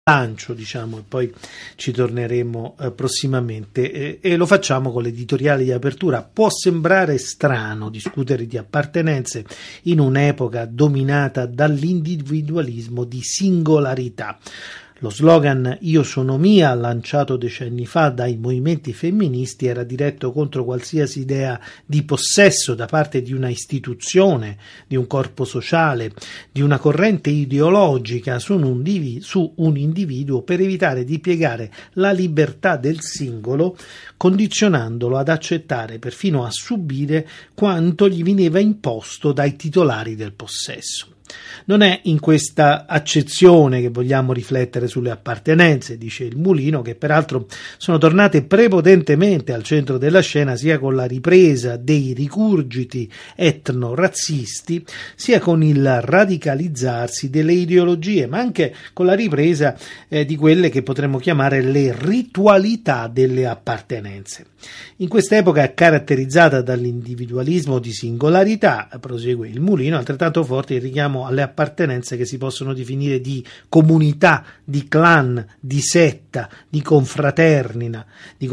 lancio, diciamo, e poi ci torneremo prossimamente e lo facciamo con l'editoriale di apertura. Può sembrare strano discutere di appartenenze in un'epoca dominata dall'individualismo di singolarità. Lo slogan "Io sono mia", lanciato decenni fa dai movimenti femministi, era diretto contro qualsiasi idea di possesso da parte di una istituzione, di un corpo sociale, di una corrente ideologica su un individuo, per evitare di piegare la libertà del singolo, condizionandolo ad accettare, perfino a subire, quanto gli veniva imposto dai titolari del possesso. Non è in questa accezione che vogliamo riflettere sulle appartenenze, dice il Mulino, che peraltro sono tornate prepotentemente al centro della scena sia con la ripresa dei rigurgiti etno-razzisti, sia con il radicalizzarsi delle ideologie, ma anche con la ripresa di quelle che potremmo chiamare le ritualità delle appartenenze. In quest'epoca caratterizzata dall'individualismo di singolarità, prosegue il Mulino, altrettanto forte il richiamo alle appartenenze che si possono definire di comunità, di clan, di setta, di confraternita,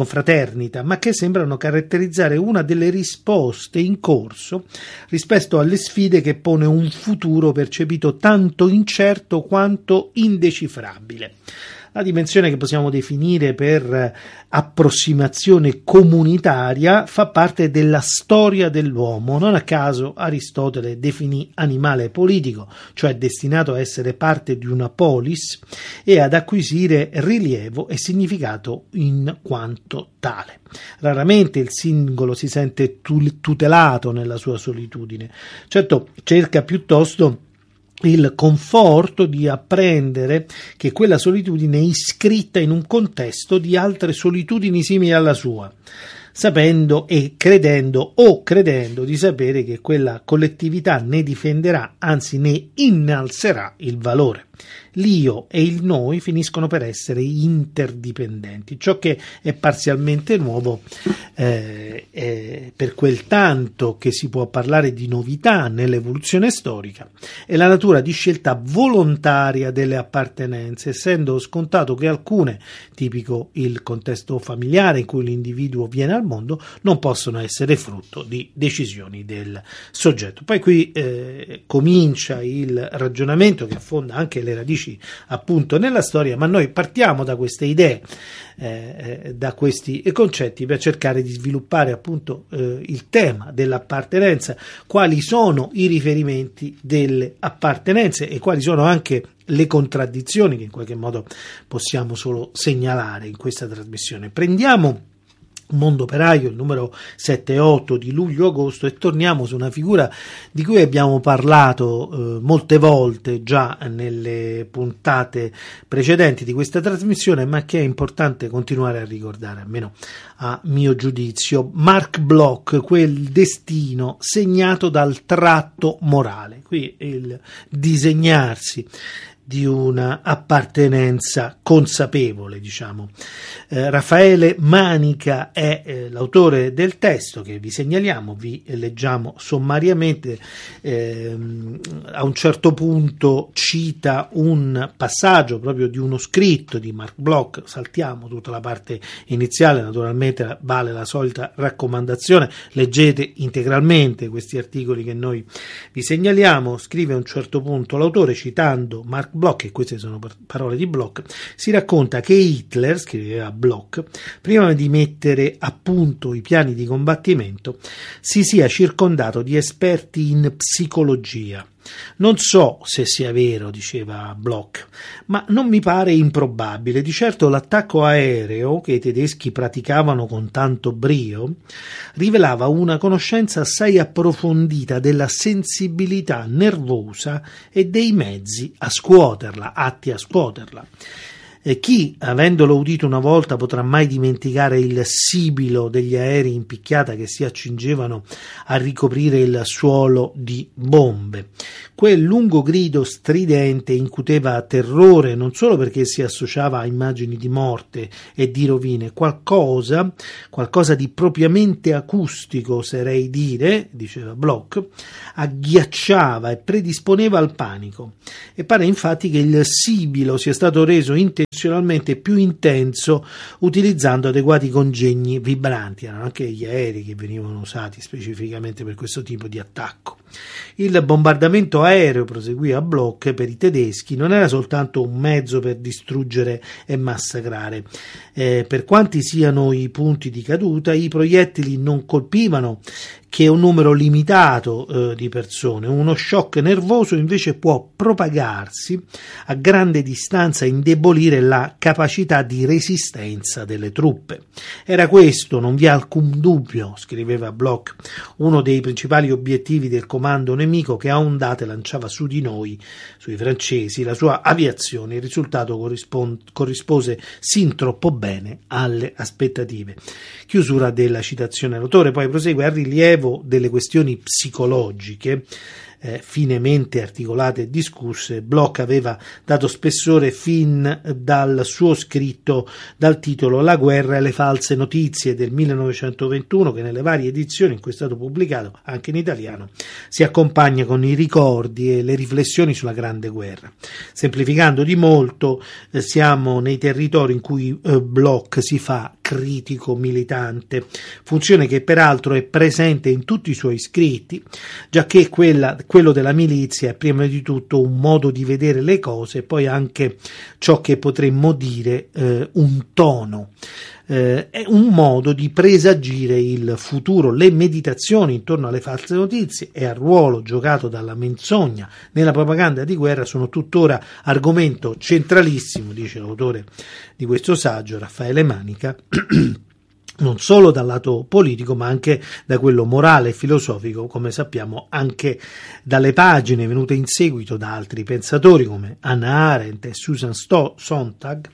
ma che sembrano caratterizzare una delle risposte in corso rispetto alle sfide che pone un futuro percepito tanto incerto quanto indecifrabile. La dimensione che possiamo definire per approssimazione comunitaria fa parte della storia dell'uomo. Non a caso Aristotele definì animale politico, cioè destinato a essere parte di una polis e ad acquisire rilievo e significato in quanto tale. Raramente il singolo si sente tutelato nella sua solitudine. Certo, cerca piuttosto il conforto di apprendere che quella solitudine è iscritta in un contesto di altre solitudini simili alla sua, sapendo e credendo di sapere che quella collettività ne difenderà, anzi ne innalzerà il valore. L'io e il noi finiscono per essere interdipendenti. Ciò che è parzialmente nuovo, per quel tanto che si può parlare di novità nell'evoluzione storica, è la natura di scelta volontaria delle appartenenze, essendo scontato che alcune, tipico il contesto familiare in cui l'individuo viene al mondo, non possono essere frutto di decisioni del soggetto. Poi qui comincia il ragionamento che affonda anche le radici appunto nella storia, ma noi partiamo da queste idee, da questi concetti, per cercare di sviluppare appunto il tema dell'appartenenza, quali sono i riferimenti delle appartenenze e quali sono anche le contraddizioni che in qualche modo possiamo solo segnalare in questa trasmissione. Prendiamo Mondo Operaio, il numero 7-8 di luglio-agosto, e torniamo su una figura di cui abbiamo parlato molte volte già nelle puntate precedenti di questa trasmissione, ma che è importante continuare a ricordare, almeno a mio giudizio. Marc Bloch, quel destino segnato dal tratto morale. Qui il disegnarsi di una appartenenza consapevole, diciamo. Raffaele Manica è l'autore del testo che vi segnaliamo, vi leggiamo sommariamente. A un certo punto cita un passaggio proprio di uno scritto di Marc Bloch. Saltiamo tutta la parte iniziale, naturalmente vale la solita raccomandazione, leggete integralmente questi articoli che noi vi segnaliamo. Scrive a un certo punto l'autore, citando Marc Bloch, e queste sono parole di Bloch, si racconta che Hitler, scriveva Bloch, prima di mettere a punto i piani di combattimento, si sia circondato di esperti in psicologia. Non so se sia vero, diceva Bloch, ma non mi pare improbabile. Di certo l'attacco aereo che i tedeschi praticavano con tanto brio rivelava una conoscenza assai approfondita della sensibilità nervosa e dei mezzi atti a scuoterla. Chi, avendolo udito una volta, potrà mai dimenticare il sibilo degli aerei in picchiata che si accingevano a ricoprire il suolo di bombe? Quel lungo grido stridente incuteva terrore non solo perché si associava a immagini di morte e di rovine, qualcosa di propriamente acustico, oserei dire, diceva Bloch, agghiacciava e predisponeva al panico. E pare infatti che il sibilo sia stato reso intenzionalmente più intenso utilizzando adeguati congegni vibranti. Erano anche gli aerei che venivano usati specificamente per questo tipo di attacco. Il bombardamento aereo, proseguiva Bloch, per i tedeschi non era soltanto un mezzo per distruggere e massacrare. Per quanti siano i punti di caduta, i proiettili non colpivano che un numero limitato di persone. Uno shock nervoso invece può propagarsi a grande distanza e indebolire la capacità di resistenza delle truppe. Era questo, non vi è alcun dubbio, scriveva Bloch, uno dei principali obiettivi del comando nemico che a ondate lanciava su di noi, sui francesi, la sua aviazione. Il risultato corrispose sin troppo bene alle aspettative. Chiusura della citazione. L'autore poi prosegue: a rilievo delle questioni psicologiche finemente articolate e discusse, Bloch aveva dato spessore fin dal suo scritto dal titolo La guerra e le false notizie del 1921, che nelle varie edizioni in cui è stato pubblicato anche in italiano si accompagna con i ricordi e le riflessioni sulla Grande Guerra. Semplificando di molto, siamo nei territori in cui Bloch si fa critico militante, funzione che peraltro è presente in tutti i suoi scritti, giacché quello della milizia è prima di tutto un modo di vedere le cose e poi anche ciò che potremmo dire un tono. È un modo di presagire il futuro. Le meditazioni intorno alle false notizie e al ruolo giocato dalla menzogna nella propaganda di guerra sono tuttora argomento centralissimo, dice l'autore di questo saggio, Raffaele Manica, non solo dal lato politico ma anche da quello morale e filosofico, come sappiamo anche dalle pagine venute in seguito da altri pensatori come Hannah Arendt e Susan Sontag,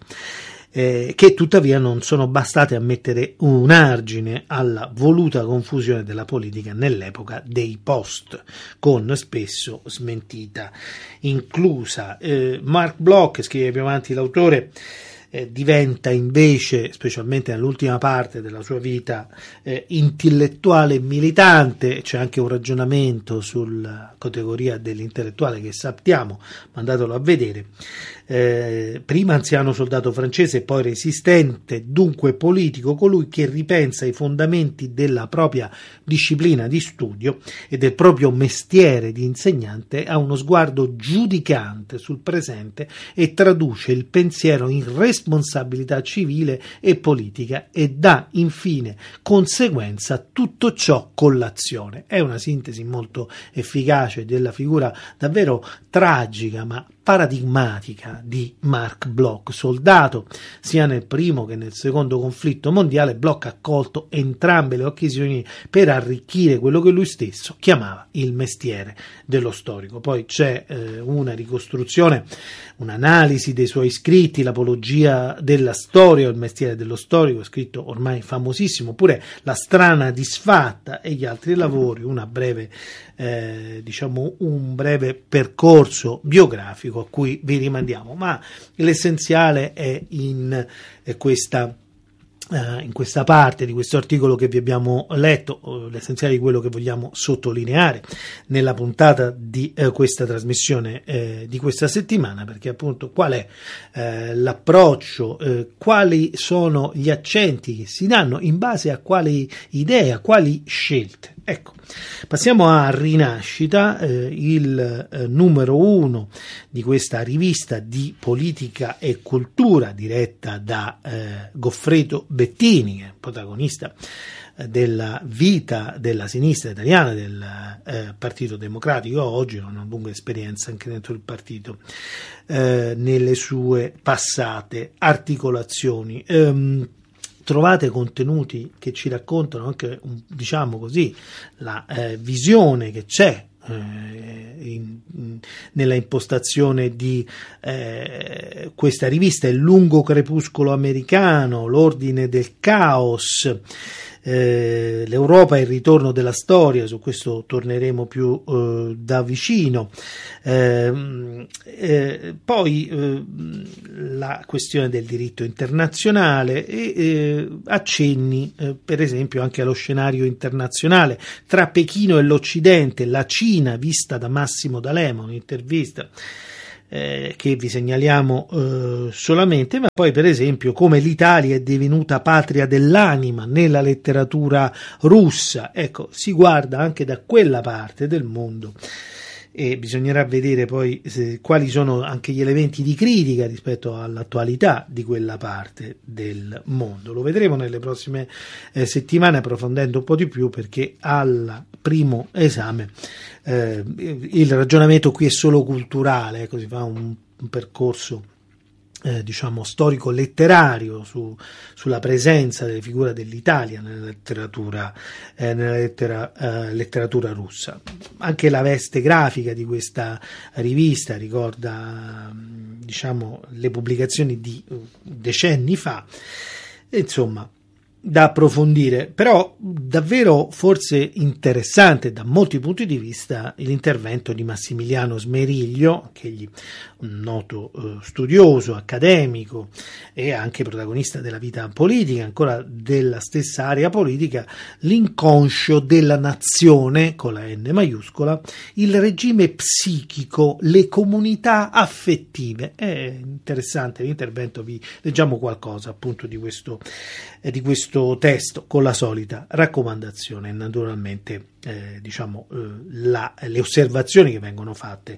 che tuttavia non sono bastate a mettere un argine alla voluta confusione della politica nell'epoca dei post, con spesso smentita inclusa. Mark Bloch, scrive più avanti l'autore, diventa invece, specialmente nell'ultima parte della sua vita, intellettuale e militante. C'è anche un ragionamento sulla categoria dell'intellettuale che sappiamo, mandatelo a vedere. Prima anziano soldato francese e poi resistente, dunque politico, colui che ripensa i fondamenti della propria disciplina di studio e del proprio mestiere di insegnante, ha uno sguardo giudicante sul presente e traduce il pensiero in responsabilità civile e politica e dà infine conseguenza a tutto ciò con l'azione. È una sintesi molto efficace della figura davvero tragica ma paradigmatica di Mark Bloch. Soldato sia nel primo che nel secondo conflitto mondiale, Bloch ha colto entrambe le occasioni per arricchire quello che lui stesso chiamava il mestiere dello storico. Poi c'è una ricostruzione, un'analisi dei suoi scritti, l'apologia della storia o il mestiere dello storico, scritto ormai famosissimo, oppure La strana disfatta e gli altri lavori, una breve un breve percorso biografico a cui vi rimandiamo, ma l'essenziale è in questa parte di questo articolo che vi abbiamo letto, l'essenziale di quello che vogliamo sottolineare nella puntata di questa trasmissione di questa settimana, perché appunto qual è l'approccio, quali sono gli accenti che si danno in base a quali idee, a quali scelte. Ecco, passiamo a Rinascita, il numero 1 di questa rivista di politica e cultura diretta da Goffredo Bettini, che è protagonista della vita della sinistra italiana, del Partito Democratico. Oggi ha una lunga esperienza anche dentro il partito nelle sue passate articolazioni. Trovate contenuti che ci raccontano anche, diciamo così, la visione che c'è nella impostazione di questa rivista, Il lungo crepuscolo americano, L'ordine del caos, l'Europa e il ritorno della storia. Su questo torneremo più da vicino. Poi la questione del diritto internazionale e accenni per esempio anche allo scenario internazionale tra Pechino e l'Occidente, la Cina vista da Massimo D'Alema, un'intervista che vi segnaliamo solamente, ma poi per esempio come l'Italia è divenuta patria dell'anima nella letteratura russa. Ecco, si guarda anche da quella parte del mondo e bisognerà vedere poi quali sono anche gli elementi di critica rispetto all'attualità di quella parte del mondo. Lo vedremo nelle prossime settimane, approfondendo un po' di più, perché al primo esame il ragionamento qui è solo culturale, ecco, si fa un percorso diciamo storico-letterario sulla presenza delle figure dell'Italia nella letteratura russa. Anche la veste grafica di questa rivista ricorda diciamo le pubblicazioni di decenni fa, insomma da approfondire, però davvero forse interessante da molti punti di vista l'intervento di Massimiliano Smeriglio, che egli un noto studioso, accademico e anche protagonista della vita politica, ancora della stessa area politica, l'inconscio della nazione, con la N maiuscola, il regime psichico, le comunità affettive. È interessante l'intervento, vi leggiamo qualcosa appunto di questo testo con la solita raccomandazione. Naturalmente le osservazioni che vengono fatte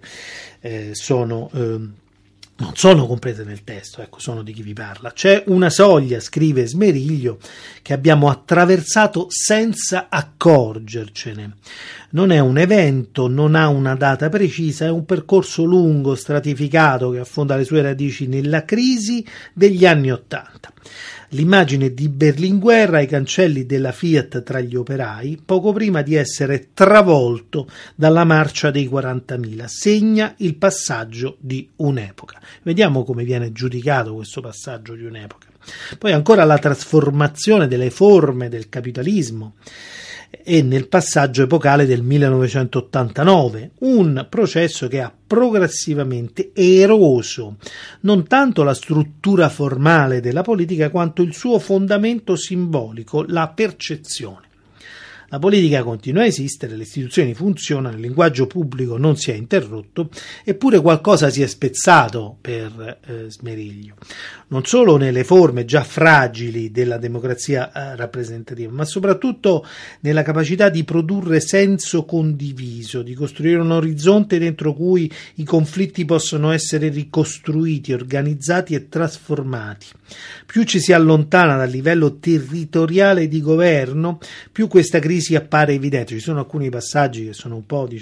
non sono comprese nel testo, ecco, sono di chi vi parla. C'è una soglia, scrive Smeriglio, che abbiamo attraversato senza accorgercene. Non è un evento, non ha una data precisa, è un percorso lungo, stratificato, che affonda le sue radici nella crisi degli anni '80. L'immagine di Berlinguer ai cancelli della Fiat tra gli operai, poco prima di essere travolto dalla marcia dei 40.000, segna il passaggio di un'epoca. Vediamo come viene giudicato questo passaggio di un'epoca. Poi ancora la trasformazione delle forme del capitalismo e nel passaggio epocale del 1989, un processo che ha progressivamente eroso non tanto la struttura formale della politica quanto il suo fondamento simbolico, la percezione. La politica continua a esistere, le istituzioni funzionano, il linguaggio pubblico non si è interrotto, eppure qualcosa si è spezzato per Smeriglio. Non solo nelle forme già fragili della democrazia rappresentativa, ma soprattutto nella capacità di produrre senso condiviso, di costruire un orizzonte dentro cui i conflitti possono essere ricostruiti, organizzati e trasformati. Più ci si allontana dal livello territoriale di governo, più questa crisi appare evidente. Ci sono alcuni passaggi che sono un po',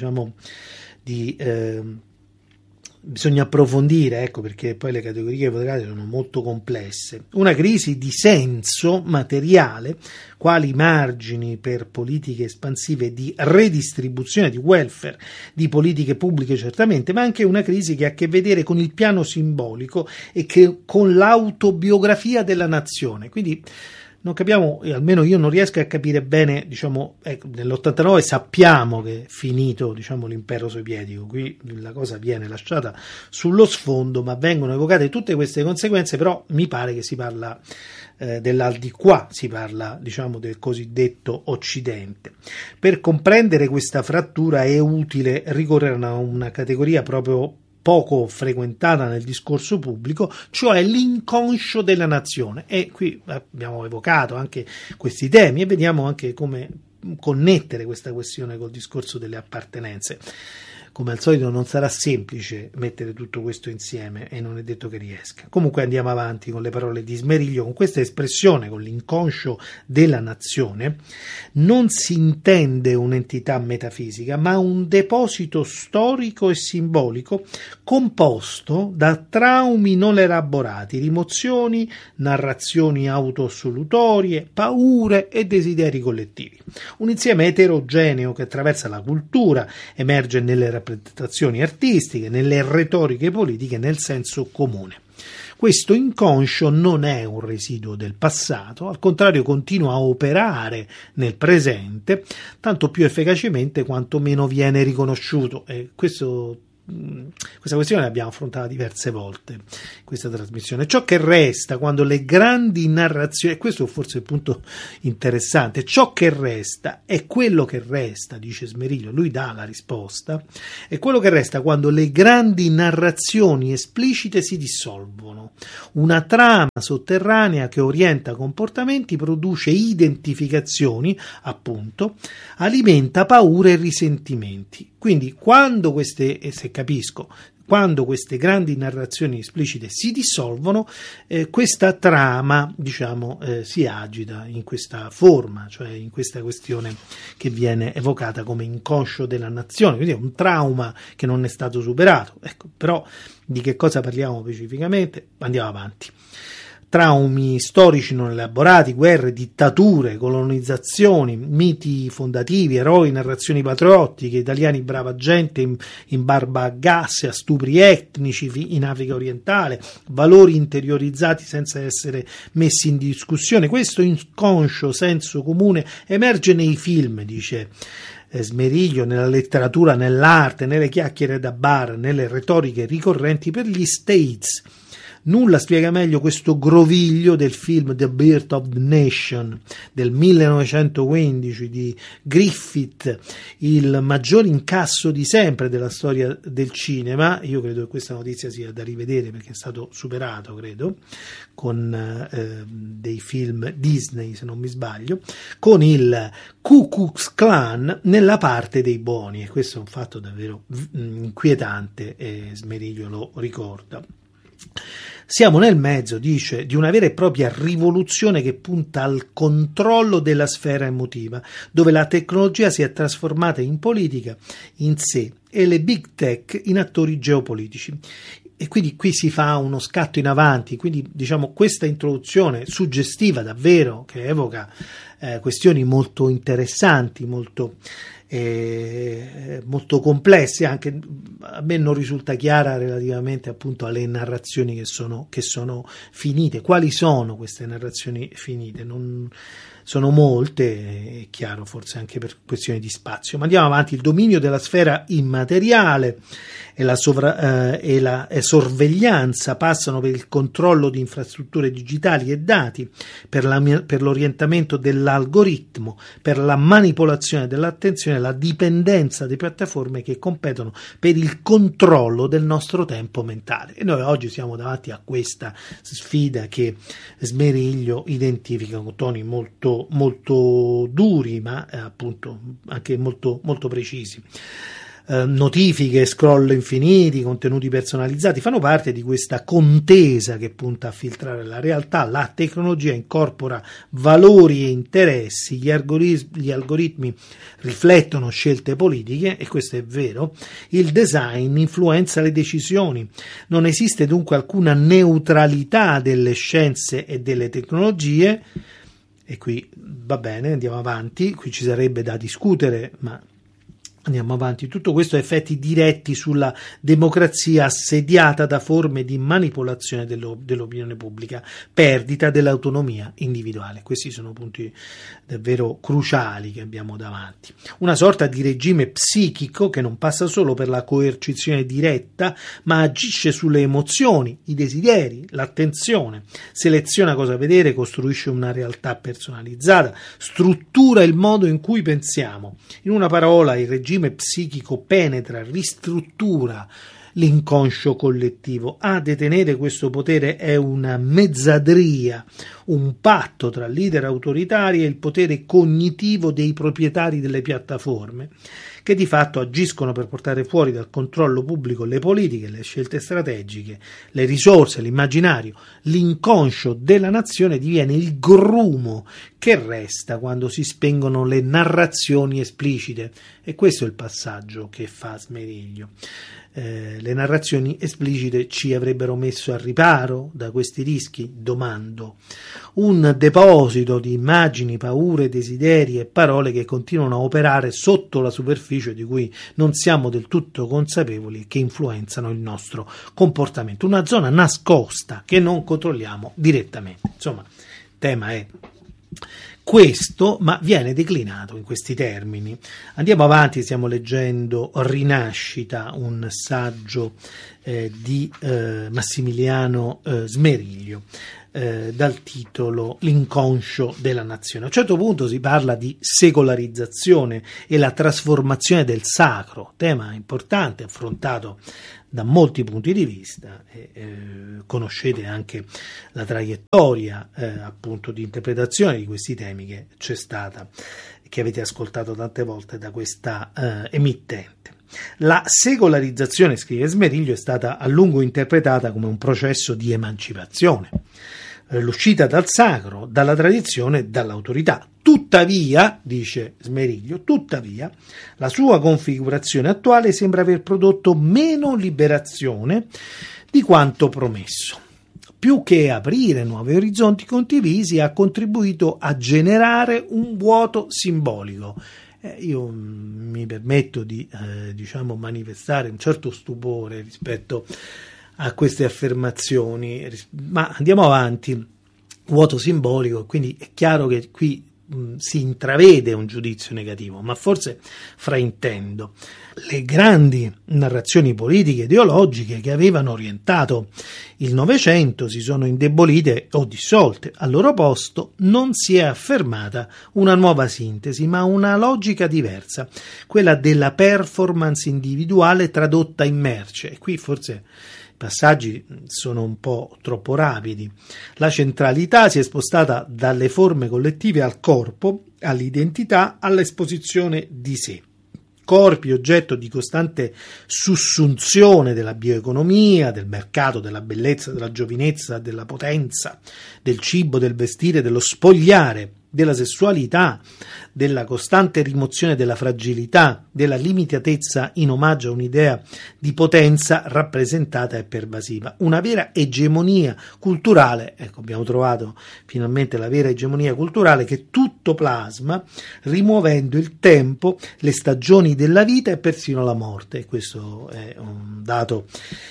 bisogna approfondire, ecco, perché poi le categorie ipotecarie sono molto complesse. Una crisi di senso materiale, quali margini per politiche espansive di redistribuzione di welfare, di politiche pubbliche certamente, ma anche una crisi che ha a che vedere con il piano simbolico e che con l'autobiografia della nazione. Quindi non capiamo, almeno io non riesco a capire bene, nell'89 sappiamo che è finito, l'impero sovietico, qui la cosa viene lasciata sullo sfondo, ma vengono evocate tutte queste conseguenze, però mi pare che si parla dell'aldilà, si parla, del cosiddetto Occidente. Per comprendere questa frattura è utile ricorrere a una categoria proprio poco frequentata nel discorso pubblico, cioè l'inconscio della nazione. E qui abbiamo evocato anche questi temi e vediamo anche come connettere questa questione col discorso delle appartenenze. come al solito non sarà semplice mettere tutto questo insieme e non è detto che riesca. Comunque andiamo avanti con le parole di Smeriglio. Con questa espressione, con l'inconscio della nazione, non si intende un'entità metafisica, ma un deposito storico e simbolico composto da traumi non elaborati, rimozioni, narrazioni autoassolutorie, paure e desideri collettivi. Un insieme eterogeneo che attraversa la cultura, emerge nelle rappresentazioni artistiche, nelle retoriche politiche, nel senso comune. Questo inconscio non è un residuo del passato, al contrario continua a operare nel presente, tanto più efficacemente quanto meno viene riconosciuto. E questa questione l'abbiamo affrontata diverse volte in questa trasmissione. Ciò che resta quando le grandi narrazioni, e questo forse è il punto interessante, ciò che resta è quello che resta, dice Smeriglio, lui dà la risposta, è quello che resta quando le grandi narrazioni esplicite si dissolvono. Una trama sotterranea che orienta comportamenti, produce identificazioni, appunto, alimenta paure e risentimenti. Quindi quando queste grandi narrazioni esplicite si dissolvono, questa trama, si agita in questa forma, cioè in questa questione che viene evocata come inconscio della nazione, quindi è un trauma che non è stato superato. Ecco, però di che cosa parliamo specificamente? Andiamo avanti. Traumi storici non elaborati, guerre, dittature, colonizzazioni, miti fondativi, eroi, narrazioni patriottiche, italiani brava gente in barba a gas, a stupri etnici in Africa orientale, valori interiorizzati senza essere messi in discussione. Questo inconscio senso comune emerge nei film, dice Smeriglio, nella letteratura, nell'arte, nelle chiacchiere da bar, nelle retoriche ricorrenti per gli States. Nulla spiega meglio questo groviglio del film The Birth of the Nation del 1915 di Griffith, il maggior incasso di sempre della storia del cinema. Io credo che questa notizia sia da rivedere perché è stato superato, credo, con dei film Disney, se non mi sbaglio, con il Ku Klux Klan nella parte dei buoni, e questo è un fatto davvero inquietante e Smeriglio lo ricorda. Siamo nel mezzo, dice, di una vera e propria rivoluzione che punta al controllo della sfera emotiva, dove la tecnologia si è trasformata in politica in sé e le big tech in attori geopolitici. E quindi qui si fa uno scatto in avanti, quindi questa introduzione suggestiva davvero, che evoca questioni molto interessanti, molto complesse, anche a me non risulta chiara relativamente appunto alle narrazioni che sono finite. Quali sono queste narrazioni finite? Non sono molte, è chiaro, forse anche per questioni di spazio. Ma andiamo avanti. Il dominio della sfera immateriale e la sorveglianza passano per il controllo di infrastrutture digitali e dati, per l'orientamento dell'algoritmo, per la manipolazione dell'attenzione, la dipendenza di piattaforme che competono per il controllo del nostro tempo mentale. E noi oggi siamo davanti a questa sfida che Smeriglio identifica con toni molto, molto duri, ma appunto anche molto, molto precisi. Notifiche, scroll infiniti, contenuti personalizzati fanno parte di questa contesa che punta a filtrare la realtà. La tecnologia incorpora valori e interessi, gli algoritmi riflettono scelte politiche, e questo è vero. Il design influenza le decisioni. Non esiste dunque alcuna neutralità delle scienze e delle tecnologie. E qui va bene, andiamo avanti, qui ci sarebbe da discutere, ma andiamo avanti. Tutto questo ha effetti diretti sulla democrazia assediata da forme di manipolazione dell'opinione pubblica, perdita dell'autonomia individuale. Questi sono punti davvero cruciali che abbiamo davanti. Una sorta di regime psichico che non passa solo per la coercizione diretta, ma agisce sulle emozioni, i desideri, l'attenzione, seleziona cosa vedere, costruisce una realtà personalizzata, struttura il modo in cui pensiamo. In una parola, il regime psichico penetra, ristruttura l'inconscio collettivo. A detenere questo potere è una mezzadria, un patto tra leader autoritari e il potere cognitivo dei proprietari delle piattaforme, che di fatto agiscono per portare fuori dal controllo pubblico le politiche, le scelte strategiche, le risorse, l'immaginario, l'inconscio della nazione diviene il grumo che resta quando si spengono le narrazioni esplicite. E questo è il passaggio che fa Smeriglio. Le narrazioni esplicite ci avrebbero messo al riparo da questi rischi? Domando. Un deposito di immagini, paure, desideri e parole che continuano a operare sotto la superficie di cui non siamo del tutto consapevoli e che influenzano il nostro comportamento. Una zona nascosta che non controlliamo direttamente. Insomma, il tema è questo, ma viene declinato in questi termini. Andiamo avanti, stiamo leggendo Rinascita, un saggio di Massimiliano Smeriglio, dal titolo L'inconscio della nazione. A un certo punto si parla di secolarizzazione e la trasformazione del sacro, tema importante affrontato da molti punti di vista. Conoscete anche la traiettoria appunto di interpretazione di questi temi che c'è stata, che avete ascoltato tante volte da questa emittente. La secolarizzazione, scrive Smeriglio, è stata a lungo interpretata come un processo di emancipazione, l'uscita dal sacro, dalla tradizione, dall'autorità. Tuttavia, dice Smeriglio, tuttavia, la sua configurazione attuale sembra aver prodotto meno liberazione di quanto promesso. Più che aprire nuovi orizzonti condivisi, ha contribuito a generare un vuoto simbolico. Io mi permetto di manifestare un certo stupore rispetto a queste affermazioni, ma andiamo avanti. Vuoto simbolico, quindi è chiaro che qui si intravede un giudizio negativo, ma forse fraintendo. Le grandi narrazioni politiche e ideologiche che avevano orientato il Novecento si sono indebolite o dissolte. Al loro posto non si è affermata una nuova sintesi, ma una logica diversa, quella della performance individuale tradotta in merce. E qui forse i passaggi sono un po' troppo rapidi. La centralità si è spostata dalle forme collettive al corpo, all'identità, all'esposizione di sé. Corpi oggetto di costante sussunzione della bioeconomia, del mercato, della bellezza, della giovinezza, della potenza, del cibo, del vestire, dello spogliare, della sessualità, della costante rimozione della fragilità, della limitatezza in omaggio a un'idea di potenza rappresentata e pervasiva. Una vera egemonia culturale, ecco, abbiamo trovato finalmente la vera egemonia culturale che tutto plasma, rimuovendo il tempo, le stagioni della vita e persino la morte. E questo è un dato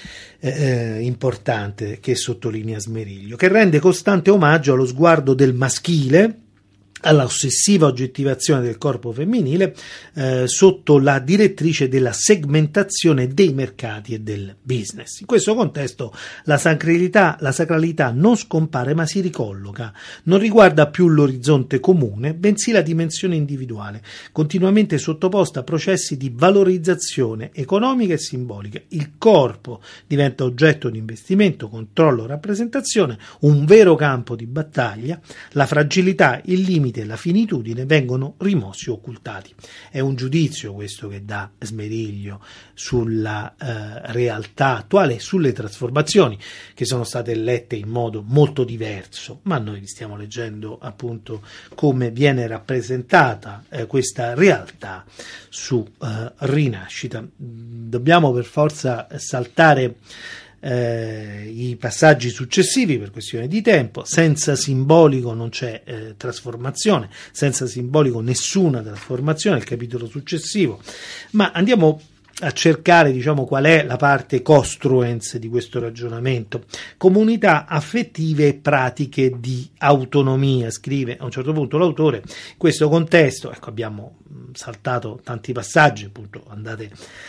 importante che sottolinea Smeriglio, che rende costante omaggio allo sguardo del maschile, alla ossessiva oggettivazione del corpo femminile sotto la direttrice della segmentazione dei mercati e del business. In questo contesto la sacralità non scompare ma si ricolloca, non riguarda più l'orizzonte comune, bensì la dimensione individuale, continuamente sottoposta a processi di valorizzazione economica e simbolica. Il corpo diventa oggetto di investimento, controllo, rappresentazione, un vero campo di battaglia, la fragilità, il limite e la finitudine vengono rimossi o occultati. È un giudizio questo che dà Smeriglio sulla realtà attuale e sulle trasformazioni che sono state lette in modo molto diverso, ma noi stiamo leggendo appunto come viene rappresentata questa realtà su Rinascita. Dobbiamo per forza saltare i passaggi successivi per questione di tempo. Senza simbolico non c'è trasformazione, senza simbolico nessuna trasformazione, il capitolo successivo. Ma andiamo a cercare, qual è la parte costruens di questo ragionamento. Comunità affettive e pratiche di autonomia, scrive a un certo punto l'autore. In questo contesto, abbiamo saltato tanti passaggi, appunto andate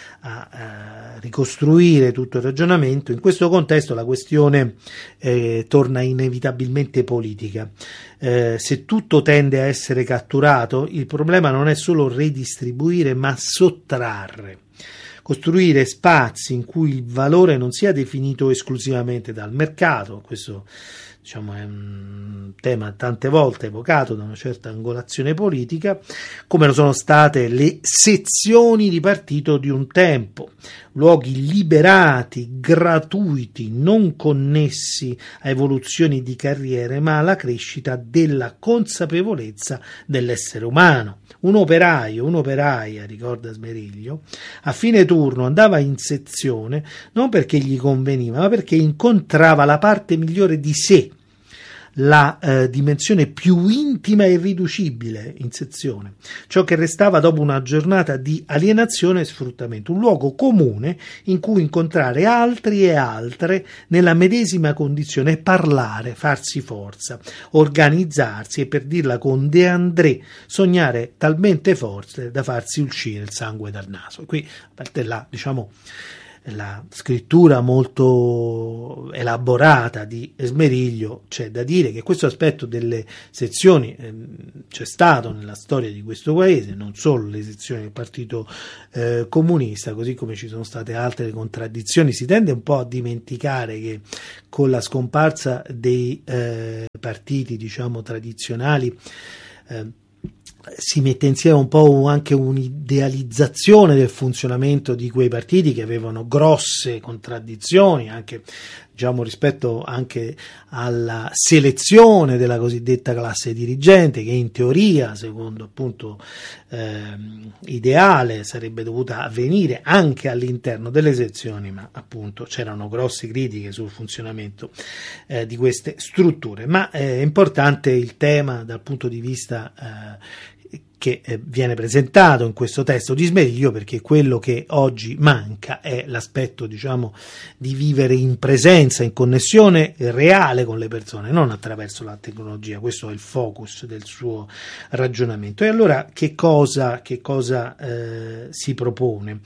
a ricostruire tutto il ragionamento. In questo contesto la questione torna inevitabilmente politica. Se tutto tende a essere catturato, il problema non è solo redistribuire ma sottrarre, costruire spazi in cui il valore non sia definito esclusivamente dal mercato. Questo diciamo, è un tema tante volte evocato da una certa angolazione politica, come lo sono state le sezioni di partito di un tempo, luoghi liberati, gratuiti, non connessi a evoluzioni di carriere, ma alla crescita della consapevolezza dell'essere umano. Un'operaia, ricorda Smeriglio, a fine turno andava in sezione non perché gli conveniva, ma perché incontrava la parte migliore di sé, la dimensione più intima e irriducibile in sezione, ciò che restava dopo una giornata di alienazione e sfruttamento, un luogo comune in cui incontrare altri e altre nella medesima condizione e parlare, farsi forza, organizzarsi e, per dirla con De André, sognare talmente forte da farsi uscire il sangue dal naso. Qui, a parte là, diciamo, la scrittura molto elaborata di Smeriglio, c'è da dire che questo aspetto delle sezioni c'è stato nella storia di questo paese, non solo le sezioni del Partito Comunista, così come ci sono state altre contraddizioni. Si tende un po' a dimenticare che con la scomparsa dei partiti, diciamo, tradizionali, si mette insieme un po' anche un'idealizzazione del funzionamento di quei partiti che avevano grosse contraddizioni anche, diciamo, rispetto anche alla selezione della cosiddetta classe dirigente, che in teoria, secondo appunto ideale, sarebbe dovuta avvenire anche all'interno delle sezioni, ma appunto c'erano grosse critiche sul funzionamento di queste strutture. Ma è importante il tema dal punto di vista che viene presentato in questo testo di Smeriglio, perché quello che oggi manca è l'aspetto, diciamo, di vivere in presenza, in connessione reale con le persone, non attraverso la tecnologia. Questo è il focus del suo ragionamento. E allora che cosa si propone?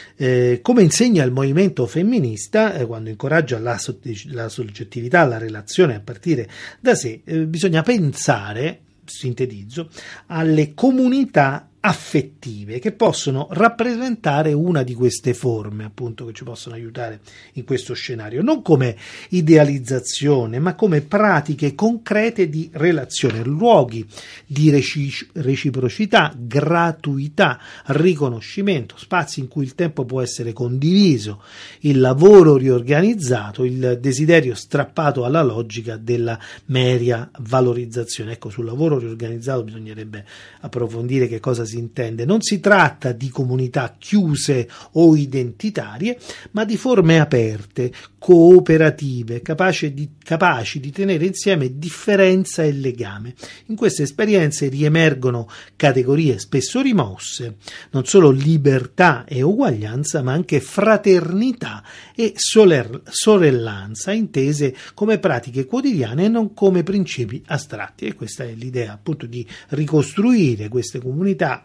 Come insegna il movimento femminista, quando incoraggia la soggettività, la relazione a partire da sé, bisogna pensare, sintetizzo, alle comunità affettive che possono rappresentare una di queste forme, appunto, che ci possono aiutare in questo scenario, non come idealizzazione, ma come pratiche concrete di relazione, luoghi di reciprocità, gratuità, riconoscimento, spazi in cui il tempo può essere condiviso, il lavoro riorganizzato, il desiderio strappato alla logica della meria valorizzazione. Ecco, sul lavoro riorganizzato bisognerebbe approfondire che cosa si intende. Non si tratta di comunità chiuse o identitarie, ma di forme aperte, cooperative, capaci di tenere insieme differenza e legame. In queste esperienze riemergono categorie spesso rimosse, non solo libertà e uguaglianza, ma anche fraternità e sorellanza, intese come pratiche quotidiane e non come principi astratti. E questa è l'idea, appunto, di ricostruire queste comunità.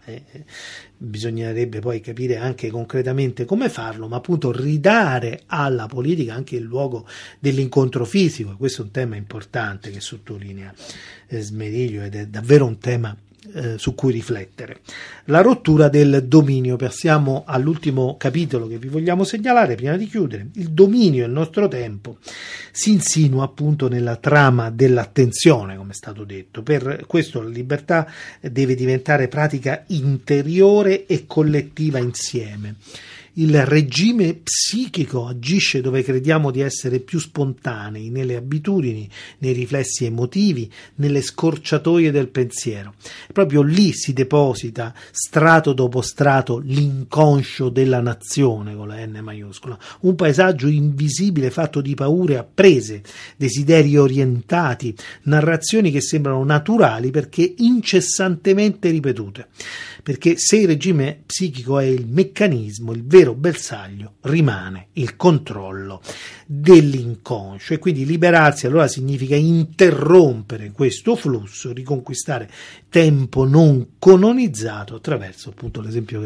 Bisognerebbe poi capire anche concretamente come farlo, ma appunto ridare alla politica anche il luogo dell'incontro fisico. Questo è un tema importante che sottolinea Smeriglio, ed è davvero un tema su cui riflettere. La rottura del dominio. Passiamo all'ultimo capitolo che vi vogliamo segnalare prima di chiudere. Il dominio del nostro tempo si insinua appunto nella trama dell'attenzione, come è stato detto. Per questo la libertà deve diventare pratica interiore e collettiva insieme. Il regime psichico agisce dove crediamo di essere più spontanei, nelle abitudini, nei riflessi emotivi, nelle scorciatoie del pensiero. Proprio lì si deposita, strato dopo strato, l'inconscio della nazione, con la N maiuscola. Un paesaggio invisibile fatto di paure apprese, desideri orientati, narrazioni che sembrano naturali perché incessantemente ripetute. Perché se il regime psichico è il meccanismo, il vero bersaglio rimane il controllo dell'inconscio, e quindi liberarsi allora significa interrompere questo flusso, riconquistare tempo non colonizzato attraverso appunto l'esempio che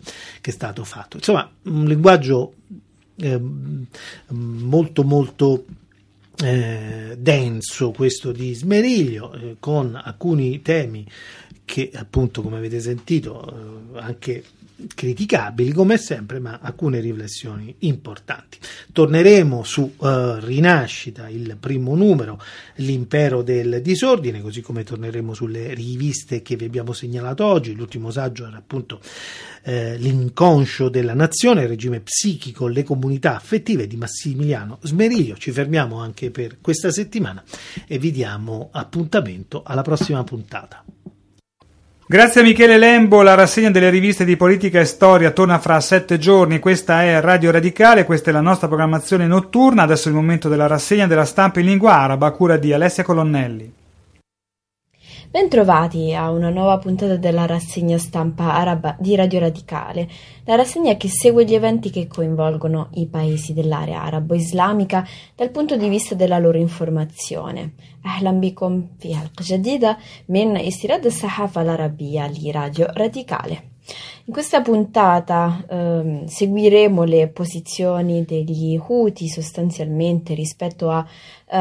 è stato fatto. Insomma, un linguaggio molto denso questo di Smeriglio, con alcuni temi che appunto, come avete sentito, anche criticabili come sempre, ma alcune riflessioni importanti. Torneremo su Rinascita, il primo numero, l'impero del disordine, così come torneremo sulle riviste che vi abbiamo segnalato oggi. L'ultimo saggio era appunto l'inconscio della nazione, il regime psichico, le comunità affettive di Massimiliano Smeriglio. Ci fermiamo anche per questa settimana e vi diamo appuntamento alla prossima puntata. Grazie a Michele Lembo, la rassegna delle riviste di politica e storia torna fra 7 giorni. Questa è Radio Radicale, questa è la nostra programmazione notturna. Adesso è il momento della rassegna della stampa in lingua araba a cura di Alessia Colonnelli. Bentrovati a una nuova puntata della rassegna stampa araba di Radio Radicale, la rassegna che segue gli eventi che coinvolgono i paesi dell'area arabo-islamica dal punto di vista della loro informazione. أهلا بكم في حلقة جديدة من استيراد الصحافة العربية لراديو Radicale. In questa puntata seguiremo le posizioni degli Houthi sostanzialmente rispetto a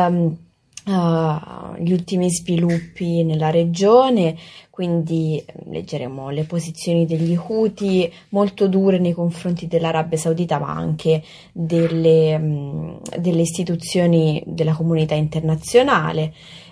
gli ultimi sviluppi nella regione, quindi leggeremo le posizioni degli Houthi molto dure nei confronti dell'Arabia Saudita, ma anche delle istituzioni della comunità internazionale.